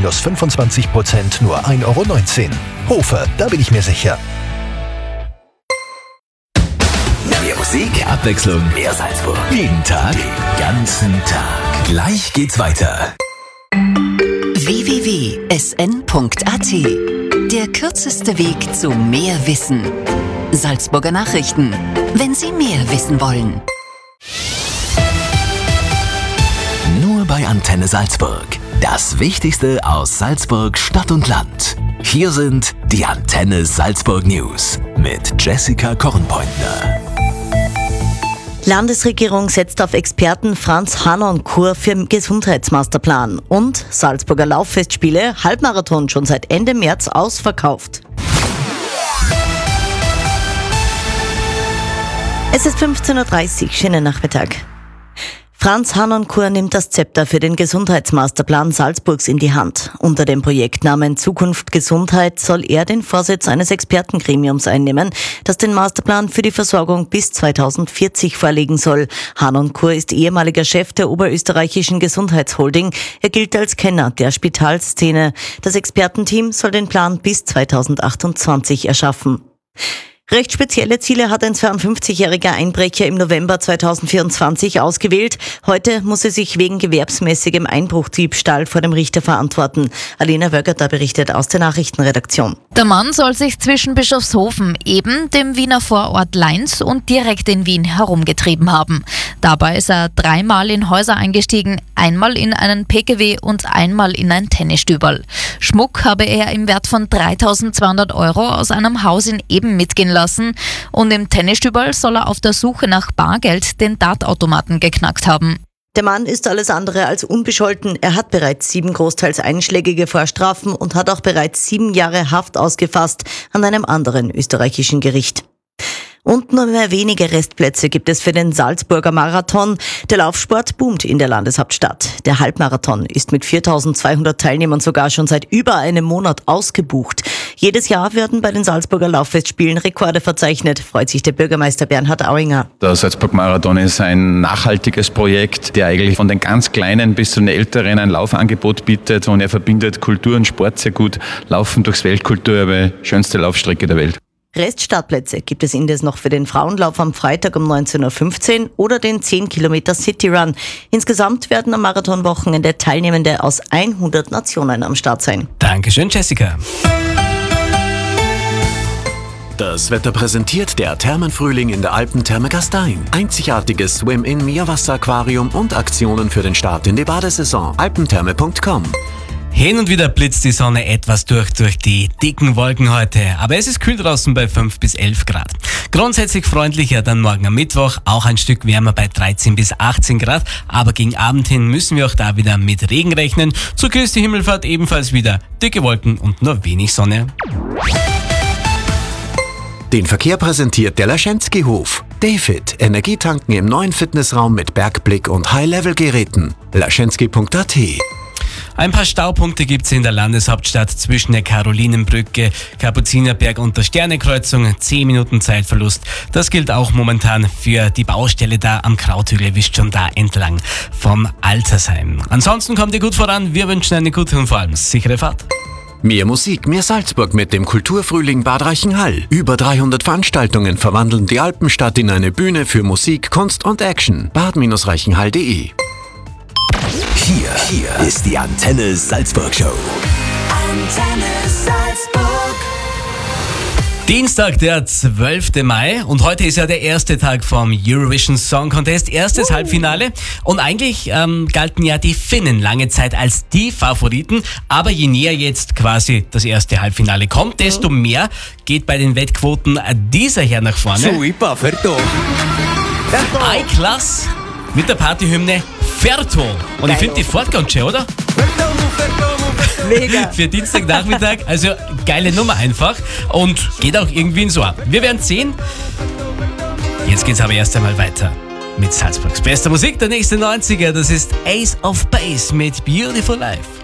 minus 25% nur 1,19 €. Hofe, da bin ich mir sicher. Mehr Musik, Abwechslung, mehr Salzburg. Jeden Tag, den ganzen Tag. Gleich geht's weiter. www.sn.at. Der kürzeste Weg zu mehr Wissen. Salzburger Nachrichten. Wenn Sie mehr wissen wollen. Nur bei Antenne Salzburg. Das Wichtigste aus Salzburg, Stadt und Land. Hier sind die Antenne Salzburg News mit Jessica Kornpointner. Landesregierung setzt auf Experten Franz Hanonkur für den Gesundheitsmasterplan. Und Salzburger Lauffestspiele, Halbmarathon schon seit Ende März ausverkauft. Es ist 15:30 Uhr, schönen Nachmittag. Franz Hanonkur nimmt das Zepter für den Gesundheitsmasterplan Salzburgs in die Hand. Unter dem Projektnamen Zukunft Gesundheit soll er den Vorsitz eines Expertengremiums einnehmen, das den Masterplan für die Versorgung bis 2040 vorlegen soll. Hanonkur ist ehemaliger Chef der oberösterreichischen Gesundheitsholding. Er gilt als Kenner der Spitalszene. Das Expertenteam soll den Plan bis 2028 erschaffen. Recht spezielle Ziele hat ein 52-jähriger Einbrecher im November 2024 ausgewählt. Heute muss er sich wegen gewerbsmäßigem Einbruchdiebstahl vor dem Richter verantworten. Alena Wögerter berichtet aus der Nachrichtenredaktion. Der Mann soll sich zwischen Bischofshofen, eben dem Wiener Vorort Leins und direkt in Wien herumgetrieben haben. Dabei ist er 3-mal in Häuser eingestiegen, einmal in einen PKW und einmal in ein Tennisstüberl. Schmuck habe er im Wert von 3.200 € aus einem Haus in Eben mitgehen lassen und im Tennisstüberl soll er auf der Suche nach Bargeld den Dartautomaten geknackt haben. Der Mann ist alles andere als unbescholten. Er hat bereits 7 großteils einschlägige Vorstrafen und hat auch bereits 7 Jahre Haft ausgefasst an einem anderen österreichischen Gericht. Und nur mehr wenige Restplätze gibt es für den Salzburger Marathon. Der Laufsport boomt in der Landeshauptstadt. Der Halbmarathon ist mit 4.200 Teilnehmern sogar schon seit über einem Monat ausgebucht. Jedes Jahr werden bei den Salzburger Lauffestspielen Rekorde verzeichnet, freut sich der Bürgermeister Bernhard Auinger. Der Salzburg-Marathon ist ein nachhaltiges Projekt, der eigentlich von den ganz Kleinen bis zu den Älteren ein Laufangebot bietet, und er verbindet Kultur und Sport sehr gut. Laufen durchs Weltkulturerbe, schönste Laufstrecke der Welt. Reststartplätze gibt es indes noch für den Frauenlauf am Freitag um 19:15 Uhr oder den 10 Kilometer City Run. Insgesamt werden am Marathonwochenende Teilnehmende aus 100 Nationen am Start sein. Dankeschön, Jessica. Das Wetter präsentiert der Thermenfrühling in der Alpentherme Gastein. Einzigartiges Swim-In-Meerwasseraquarium und Aktionen für den Start in die Badesaison. alpentherme.com. Hin und wieder blitzt die Sonne etwas durch die dicken Wolken heute. Aber es ist kühl draußen bei 5 bis 11 Grad. Grundsätzlich freundlicher dann morgen am Mittwoch, auch ein Stück wärmer bei 13 bis 18 Grad. Aber gegen Abend hin müssen wir auch da wieder mit Regen rechnen. Zur Christi Himmelfahrt ebenfalls wieder dicke Wolken und nur wenig Sonne. Den Verkehr präsentiert der Laschenski-Hof. Dayfit, Energietanken im neuen Fitnessraum mit Bergblick und High-Level-Geräten. laschenski.at. Ein paar Staupunkte gibt's in der Landeshauptstadt zwischen der Karolinenbrücke, Kapuzinerberg und der Sternekreuzung. 10 Minuten Zeitverlust. Das gilt auch momentan für die Baustelle da am Krauthügel, wischt schon da entlang vom Altersheim. Ansonsten kommt ihr gut voran. Wir wünschen eine gute und vor allem sichere Fahrt. Mehr Musik, mehr Salzburg mit dem Kulturfrühling Bad Reichenhall. Über 300 Veranstaltungen verwandeln die Alpenstadt in eine Bühne für Musik, Kunst und Action. bad-reichenhall.de. Hier ist die Antenne Salzburg Show. Antenne Salzburg. Dienstag, der 12. Mai, und heute ist ja der erste Tag vom Eurovision Song Contest, erstes Halbfinale, und eigentlich galten ja die Finnen lange Zeit als die Favoriten, aber je näher jetzt quasi das erste Halbfinale kommt, desto mehr geht bei den Wettquoten dieser Herr nach vorne. I-Class mit der Partyhymne Ferto, und ich finde die fährt ganz schön, oder? Mega. Für Dienstagnachmittag, also geile Nummer einfach und geht auch irgendwie ins Ohr. Wir werden sehen. Jetzt geht's aber erst einmal weiter mit Salzburgs bester Musik, der nächste 90er, das ist Ace of Base mit Beautiful Life.